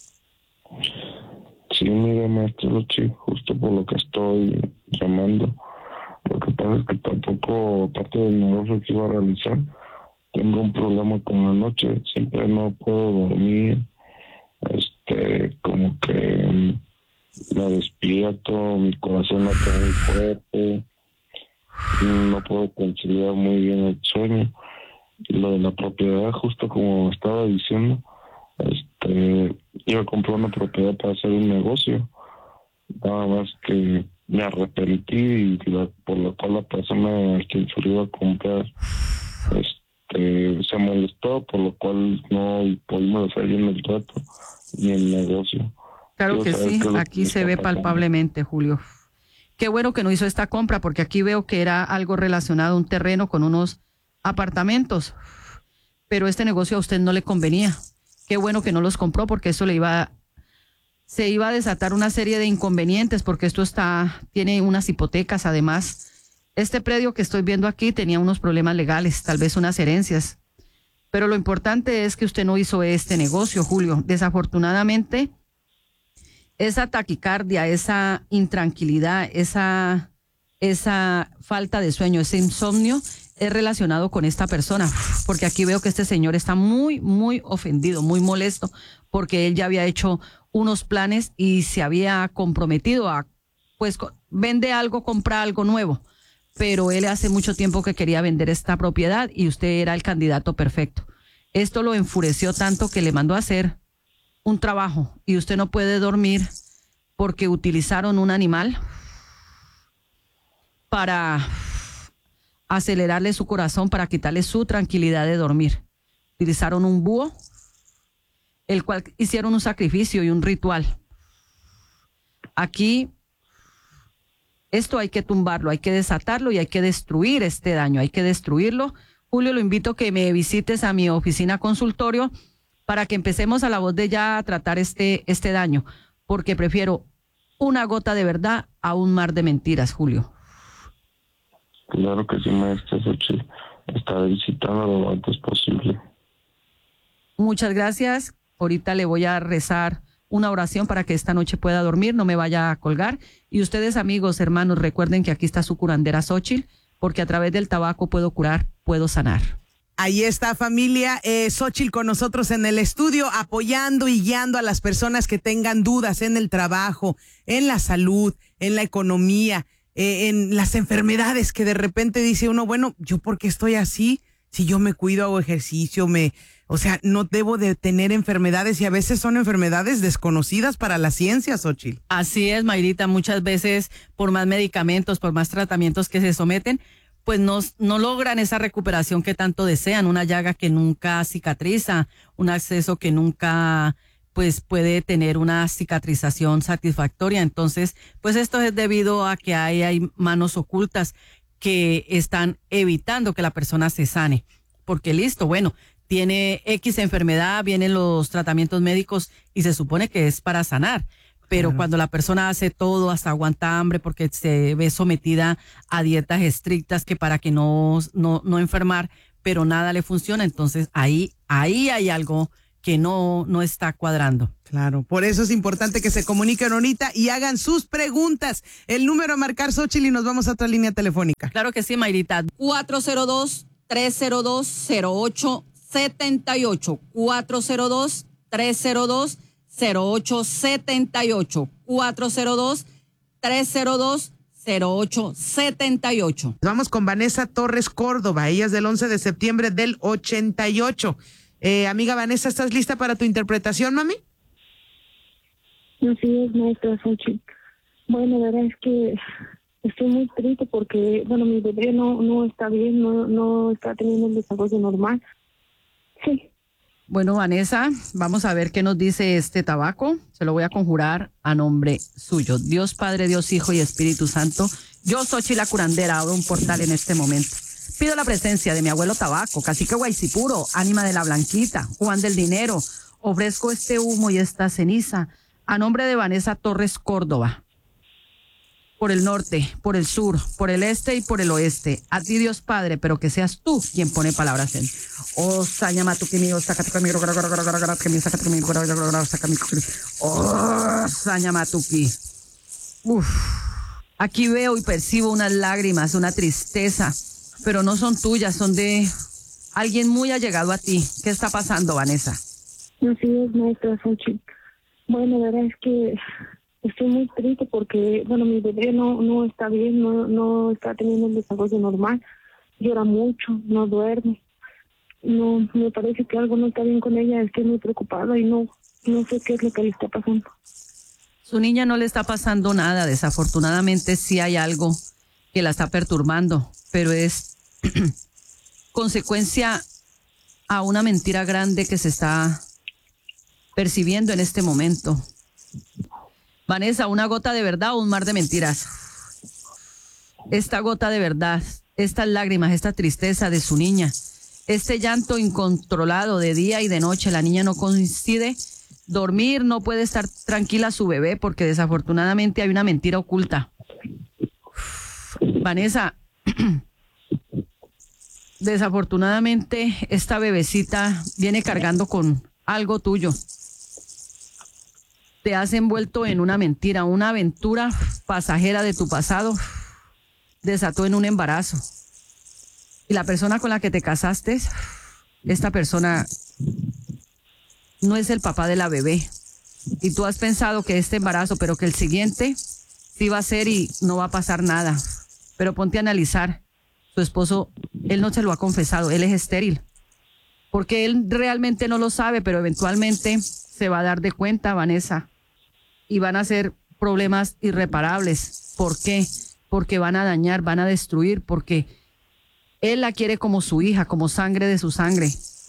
Sí, mira, maestro, sí, justo por lo que estoy llamando. Lo que pasa es que tampoco, aparte del negocio que iba a realizar, tengo un problema con la noche. Siempre no puedo dormir. Este, como que me despierto, mi corazón no está muy fuerte, no puedo conciliar muy bien el sueño. Y lo de la propiedad, justo como estaba diciendo, este, iba a comprar una propiedad para hacer un negocio, nada más que me arrepentí y la, por lo cual la persona a quien se lo iba a comprar este, se molestó, por lo cual no pudimos hacer bien el trato ni el negocio. Claro que sí, aquí se ve palpablemente, Julio. Qué bueno que no hizo esta compra, porque aquí veo que era algo relacionado a un terreno con unos apartamentos, pero este negocio a usted no le convenía. Qué bueno que no los compró, porque eso le iba, se iba a desatar una serie de inconvenientes, porque esto está, tiene unas hipotecas. Además, este predio que estoy viendo aquí tenía unos problemas legales, tal vez unas herencias. Pero lo importante es que usted no hizo este negocio, Julio. Desafortunadamente, esa taquicardia, esa intranquilidad, esa, esa falta de sueño, ese insomnio es relacionado con esta persona, porque aquí veo que este señor está muy, muy ofendido, muy molesto, porque él ya había hecho unos planes y se había comprometido a, pues, vende algo, compra algo nuevo, pero él hace mucho tiempo que quería vender esta propiedad y usted era el candidato perfecto. Esto lo enfureció tanto que le mandó a hacer un trabajo y usted no puede dormir porque utilizaron un animal para acelerarle su corazón, para quitarle su tranquilidad de dormir. Utilizaron un búho, el cual hicieron un sacrificio y un ritual. Aquí, esto hay que tumbarlo, hay que desatarlo y hay que destruir este daño, hay que destruirlo. Julio, lo invito a que me visites a mi oficina consultorio para que empecemos a la voz de ya a tratar este, este daño, porque prefiero una gota de verdad a un mar de mentiras, Julio. Claro que sí, maestra Xochitl. Estaré visitando lo antes posible. Muchas gracias. Ahorita le voy a rezar una oración para que esta noche pueda dormir, no me vaya a colgar. Y ustedes, amigos, hermanos, recuerden que aquí está su curandera Xochitl, porque a través del tabaco puedo curar, puedo sanar. Ahí está, familia. Eh, Xochitl con nosotros en el estudio, apoyando y guiando a las personas que tengan dudas en el trabajo, en la salud, en la economía, eh, en las enfermedades, que de repente dice uno, bueno, ¿yo por qué estoy así? Si yo me cuido, hago ejercicio, me, o sea, no debo de tener enfermedades, y a veces son enfermedades desconocidas para la ciencia, Xochitl. Así es, Mayrita, muchas veces por más medicamentos, por más tratamientos que se someten, pues no, no logran esa recuperación que tanto desean, una llaga que nunca cicatriza, un acceso que nunca pues puede tener una cicatrización satisfactoria. Entonces, pues esto es debido a que hay, hay manos ocultas que están evitando que la persona se sane. Porque listo, bueno, tiene X enfermedad, vienen los tratamientos médicos y se supone que es para sanar. Pero claro, cuando la persona hace todo, hasta aguanta hambre porque se ve sometida a dietas estrictas que para que no, no, no enfermar, pero nada le funciona, entonces ahí, ahí hay algo que no, no está cuadrando. Claro, por eso es importante que se comuniquen ahorita y hagan sus preguntas. El número a marcar, Xochitl, y nos vamos a otra línea telefónica. Claro que sí, Mayrita. cuatro cero dos, tres cero dos, cero ocho siete ocho. cuatro cero dos, tres cero dos, cero ocho siete ocho. cuatro cero dos, tres cero dos, cero ocho siete ocho. Vamos con Vanessa Torres Córdoba. Ella es del once de septiembre del ochenta y ocho. Eh, amiga Vanessa, ¿estás lista para tu interpretación, mami? Así es, maestra Xochitl. Bueno, la verdad es que estoy muy triste porque, bueno, mi bebé no no está bien, no no está teniendo el desarrollo normal. Sí. Bueno, Vanessa, vamos a ver qué nos dice este tabaco. Se lo voy a conjurar a nombre suyo. Dios Padre, Dios Hijo y Espíritu Santo. Yo, Xochitl la curandera, abro un portal en este momento. Pido la presencia de mi abuelo Tabaco, cacique Guaycipuro, ánima de la Blanquita, Juan del Dinero. Ofrezco este humo y esta ceniza a nombre de Vanessa Torres Córdoba. Por el norte, por el sur, por el este y por el oeste. A ti, Dios Padre, pero que seas tú quien pone palabras en. Oh, sañama tu quimio, saca tu camino, oh, sañama tu qui. Uf. Aquí veo y percibo unas lágrimas, una tristeza, pero no son tuyas, son de alguien muy allegado a ti. ¿Qué está pasando, Vanessa? Así es, maestra Xochitl. Bueno, la verdad es que estoy muy triste porque, bueno, mi bebé no no está bien, no no está teniendo el desarrollo normal. Llora mucho, no duerme. No, me parece que algo no está bien con ella. Estoy muy preocupada y no no sé qué es lo que le está pasando. Su niña no le está pasando nada. Desafortunadamente sí hay algo que la está perturbando, pero es consecuencia a una mentira grande que se está percibiendo en este momento. Vanessa, ¿una gota de verdad o un mar de mentiras? Esta gota de verdad, estas lágrimas, esta tristeza de su niña, este llanto incontrolado de día y de noche. La niña no coincide dormir, no puede estar tranquila su bebé porque desafortunadamente hay una mentira oculta. Vanessa, desafortunadamente esta bebecita viene cargando con algo tuyo. Te has envuelto en una mentira, una aventura pasajera de tu pasado desató en un embarazo. Y la persona con la que te casaste, esta persona no es el papá de la bebé. Y tú has pensado que este embarazo, pero que el siguiente sí va a ser y no va a pasar nada. Pero ponte a analizar, su esposo, él no se lo ha confesado, él es estéril. Porque él realmente no lo sabe, pero eventualmente se va a dar de cuenta, Vanessa. Y van a ser problemas irreparables. ¿Por qué? Porque van a dañar, van a destruir, porque él la quiere como su hija, como sangre de su sangre.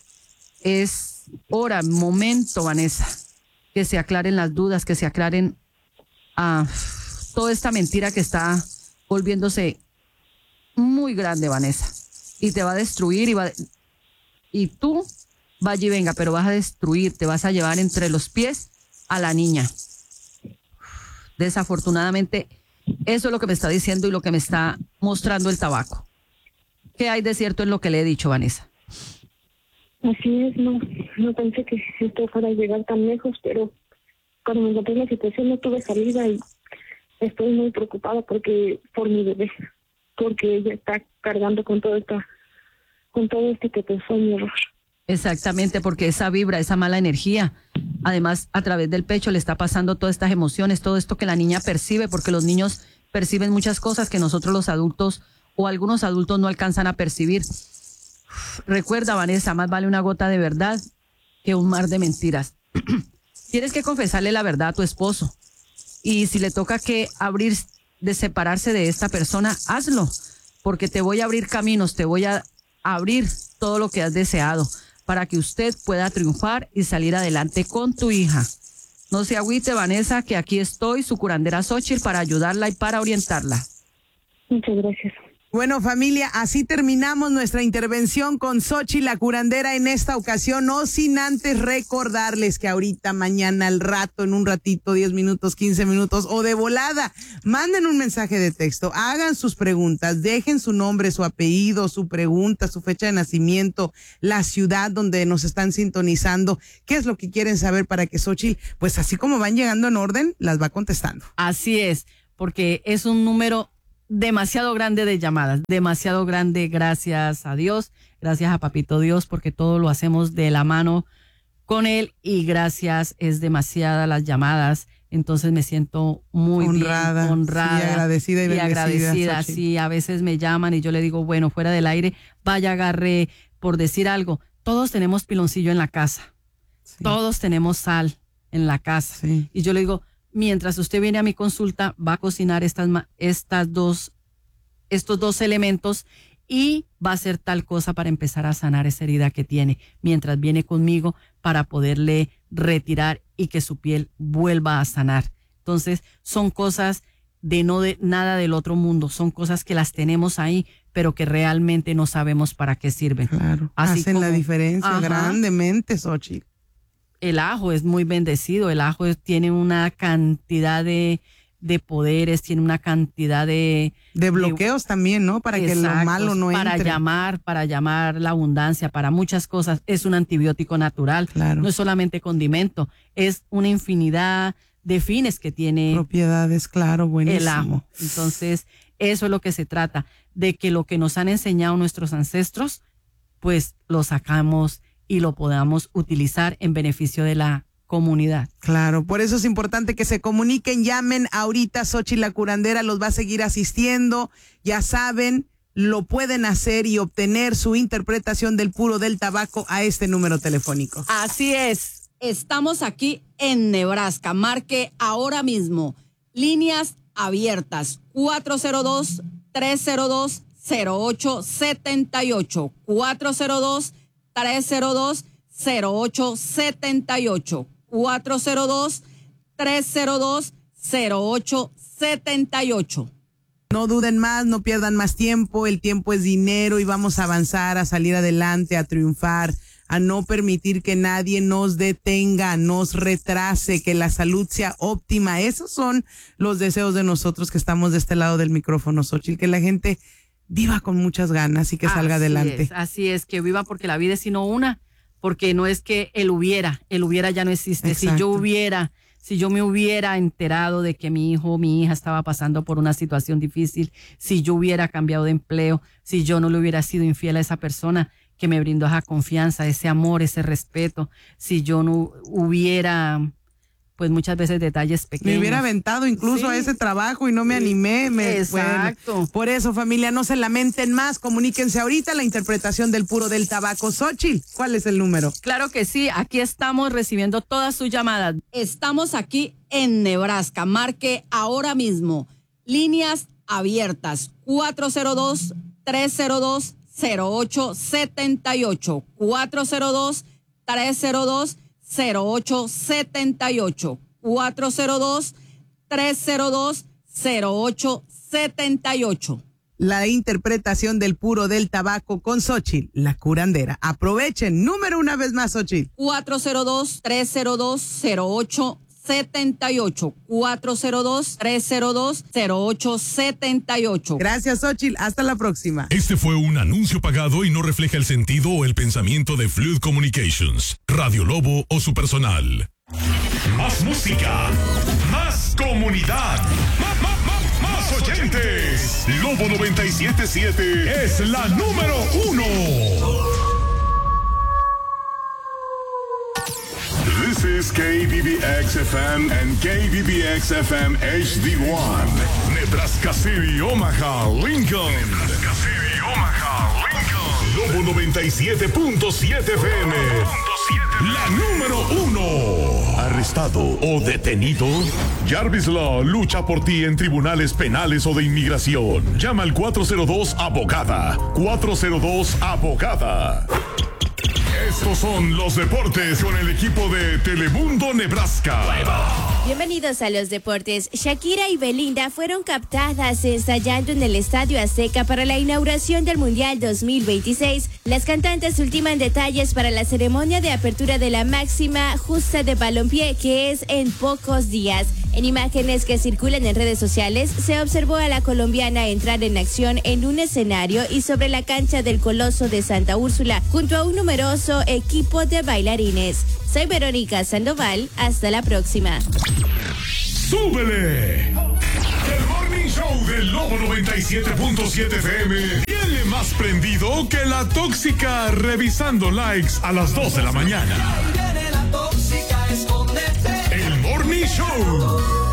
Es hora, momento, Vanessa, que se aclaren las dudas, que se aclaren ah, toda esta mentira que está volviéndose muy grande, Vanessa. Y te va a destruir y va y tú vaya y venga, pero vas a destruir, te vas a llevar entre los pies a la niña. Desafortunadamente, eso es lo que me está diciendo y lo que me está mostrando el tabaco. ¿Qué hay de cierto en lo que le he dicho, Vanessa? Así es, no, no pensé que esto fuera a llegar tan lejos, pero cuando me encontré en la situación no tuve salida y estoy muy preocupada porque por mi bebé, porque ella está cargando con todo esto, con todo esto que pues fue mi error. Exactamente, porque esa vibra, esa mala energía, además a través del pecho le está pasando todas estas emociones, todo esto que la niña percibe, porque los niños perciben muchas cosas que nosotros los adultos o algunos adultos no alcanzan a percibir. Recuerda, Vanessa, más vale una gota de verdad que un mar de mentiras. Tienes que confesarle la verdad a tu esposo. Y si le toca que abrir, de separarse de esta persona, hazlo. Porque te voy a abrir caminos, te voy a abrir todo lo que has deseado para que usted pueda triunfar y salir adelante con tu hija. No se agüite, Vanessa, que aquí estoy, su curandera Xochitl, para ayudarla y para orientarla. Muchas gracias. Bueno, familia, así terminamos nuestra intervención con Xóchitl la curandera en esta ocasión, no sin antes recordarles que ahorita, mañana, al rato, en un ratito, diez minutos, quince minutos o de volada, manden un mensaje de texto, hagan sus preguntas, dejen su nombre, su apellido, su pregunta, su fecha de nacimiento, la ciudad donde nos están sintonizando, qué es lo que quieren saber para que Xóchitl, pues así como van llegando en orden, las va contestando. Así es, porque es un número demasiado grande de llamadas, demasiado grande, gracias a Dios, gracias a Papito Dios, porque todo lo hacemos de la mano con él y gracias, es demasiada las llamadas, entonces me siento muy honrada, bien, honrada sí, agradecida y, y bendecida, agradecida, Xóchitl. sí, a veces me llaman y yo le digo, bueno, fuera del aire, vaya, agarre, por decir algo, todos tenemos piloncillo en la casa, sí. Todos tenemos sal en la casa, sí. Y yo le digo, mientras usted viene a mi consulta, va a cocinar estas, estas dos, estos dos elementos y va a hacer tal cosa para empezar a sanar esa herida que tiene, mientras viene conmigo para poderle retirar y que su piel vuelva a sanar. Entonces, son cosas de no de nada del otro mundo, son cosas que las tenemos ahí, pero que realmente no sabemos para qué sirven. Claro, Así hacen como, la diferencia ajá, grandemente, Xóchitl. El ajo es muy bendecido, el ajo es, tiene una cantidad de, de poderes, tiene una cantidad de... De bloqueos de, también, ¿no? Para que lo malo no para entre. Para llamar, para llamar la abundancia, para muchas cosas. Es un antibiótico natural, claro. No es solamente condimento, es una infinidad de fines que tiene... Propiedades, claro, buenísimo. El ajo. Entonces, eso es lo que se trata, de que lo que nos han enseñado nuestros ancestros, pues lo sacamos y lo podamos utilizar en beneficio de la comunidad. Claro, por eso es importante que se comuniquen, llamen ahorita, Xóchitl la curandera los va a seguir asistiendo, ya saben, lo pueden hacer y obtener su interpretación del puro del tabaco a este número telefónico. Así es, estamos aquí en Nebraska, marque ahora mismo, líneas abiertas, cuatro cero dos, tres cero dos, cero ocho siete ocho, cuatro cero dos, tres cero dos, cero ocho siete ocho, cuatro cero dos, tres cero dos, cero ocho siete ocho. No duden más, no pierdan más tiempo, el tiempo es dinero y vamos a avanzar, a salir adelante, a triunfar, a no permitir que nadie nos detenga, nos retrase, que la salud sea óptima. Esos son los deseos de nosotros que estamos de este lado del micrófono, Xóchitl, que la gente viva con muchas ganas y que salga así adelante. Es, así es, que viva porque la vida es sino una, porque no es que el hubiera, el hubiera ya no existe. Exacto. Si yo hubiera, si yo me hubiera enterado de que mi hijo o mi hija estaba pasando por una situación difícil, si yo hubiera cambiado de empleo, si yo no le hubiera sido infiel a esa persona que me brindó esa confianza, ese amor, ese respeto, si yo no hubiera... pues muchas veces detalles pequeños. Me hubiera aventado incluso sí. a ese trabajo y no me animé. Me, Exacto. Bueno, por eso, familia, no se lamenten más. Comuníquense ahorita la interpretación del puro del tabaco. Xóchitl, ¿cuál es el número? Claro que sí, aquí estamos recibiendo todas sus llamadas. Estamos aquí en Nebraska. Marque ahora mismo. Líneas abiertas. cuatro cero dos, tres cero dos, cero ocho siete ocho. cuatro cero dos, tres cero dos, cero ocho siete ocho, cuatro cero dos, tres cero dos, cero ocho siete ocho. La interpretación del puro del tabaco con Xóchitl, la curandera. Aprovechen, número una vez más, Xóchitl. cuatro cero dos, tres cero dos, cero ocho siete ocho, cuatro cero dos, tres cero dos, cero ocho siete ocho. Gracias, Xóchitl. Hasta la próxima. Este fue un anuncio pagado y no refleja el sentido o el pensamiento de Fluid Communications, Radio Lobo o su personal. Más música, más comunidad, más, más, más, más oyentes. Lobo noventa y siete punto siete es la número uno. This is K B B X F M and K B B X F M H D one. Nebraska City, Omaha, Lincoln. Nebraska City, Omaha, Lincoln. Lobo noventa y siete punto siete F M. La número uno. ¿Arrestado o detenido? Jarvis Law lucha por ti en tribunales penales o de inmigración. Llama al cuatro cero dos abogada. cuatro cero dos abogada. Estos son los deportes con el equipo de Telemundo Nebraska. Bienvenidos a los deportes. Shakira y Belinda fueron captadas ensayando en el Estadio Azteca para la inauguración del Mundial dos mil veintiséis. Las cantantes ultiman detalles para la ceremonia de apertura de la máxima justa de balompié, que es en pocos días. En imágenes que circulan en redes sociales, se observó a la colombiana entrar en acción en un escenario y sobre la cancha del Coloso de Santa Úrsula, junto a un numeroso equipo de bailarines. Soy Verónica Sandoval. Hasta la próxima. ¡Súbele! El Morning Show del Lobo noventa y siete punto siete F M tiene más prendido que la tóxica revisando likes a las dos de la mañana. El Morning Show